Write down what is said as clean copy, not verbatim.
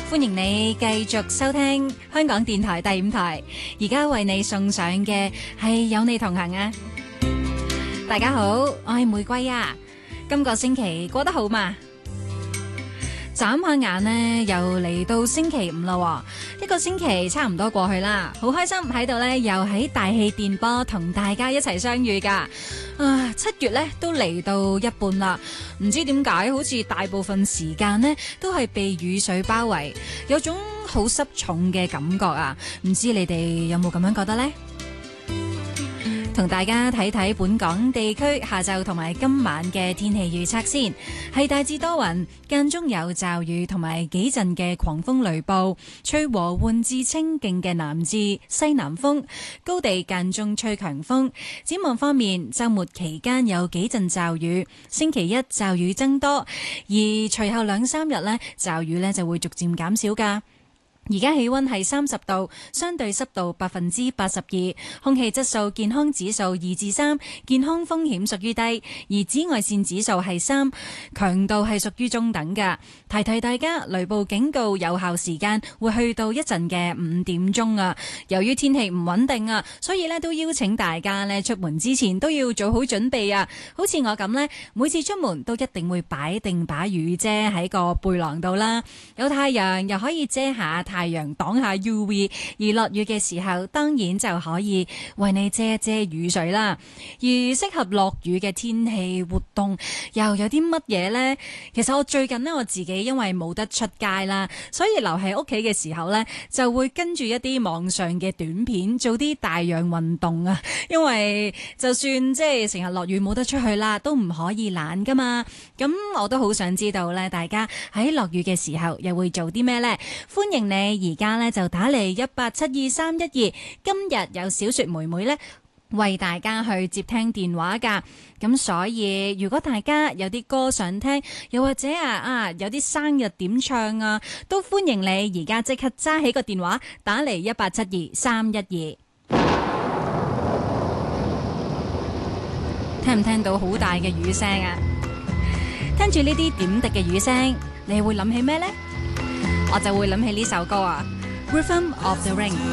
歡迎你繼續收聽香港電台第5台，而家為你送上嘅係有你同行啊！大家好，我係玫瑰啊！今個星期過得好嘛？眨下眼呢，又嚟到星期5啦，一個星期差唔多過去啦，好開心喺度呢，又喺大氣電波同大家一齊相遇噶。7月呢都嚟到一半啦，唔知點解好似大部分時間呢都係被雨水包圍，有種好濕重嘅感覺啊！唔知你哋有冇咁樣覺得呢？同大家睇睇本港地區下晝同埋今晚嘅天氣預測先，係大致多雲，間中有驟雨同埋幾陣嘅狂風雷暴，吹和緩至清勁嘅南至西南風，高地間中吹強風。展望方面，週末期間有幾陣驟雨，星期一驟雨增多，而隨後2-3日呢，驟雨呢就會逐漸減少㗎。而家氣溫係30度，相對濕度82%，空氣質素健康指數2至3，健康風險屬於低，而紫外線指數係3，強度係屬於中等㗎。提提大家，雷暴警告有效時間會去到一陣嘅5點鐘啊。由於天氣唔穩定啊，所以呢都邀請大家呢出門之前都要做好準備啊。好似我咁呢，每次出門都一定會擺定把雨遮喺個背囊度啦，有太陽又可以遮下太陽擋下 UV， 而落雨嘅時候當然就可以為你遮一遮雨水啦。而適合落雨嘅天氣活動又有啲乜嘢呢？其實我最近呢，我自己因為冇得出街啦，所以留喺屋企嘅時候呢，就會跟住一啲網上嘅短片做啲帶氧運動啊。因為就算即係成日落雨冇得出去啦，都唔可以懶噶嘛。咁我都好想知道呢，大家喺落雨嘅時候又會做啲咩呢？歡迎你而家呢就打嚟1872312，今日有小雪妹妹呢為大家去接聽電話噶。咁所以如果大家有啲歌想聽，又或者有啲生日點唱啊，都歡迎你而家即刻揸起個電話打嚟1872312。聽唔聽到好大嘅雨聲啊？聽住呢啲點滴嘅雨聲，你會諗起咩呢？我就會諗起呢首歌啊，Rhythm of the Rain。